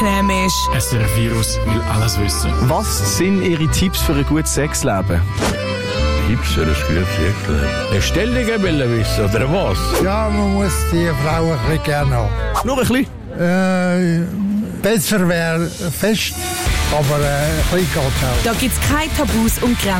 Creme ist. SRF Virus will alles wissen. Was sind Ihre Tipps für ein gutes Sexleben? Tipps für ein gutes Sexleben? Eine Stellung will wissen, oder was? Ja, man muss die Frau ein bisschen gerne haben. Nur ein bisschen? Besser wäre fest, aber ein bisschen geht auch. Da gibt's keine Tabus und Grenzen.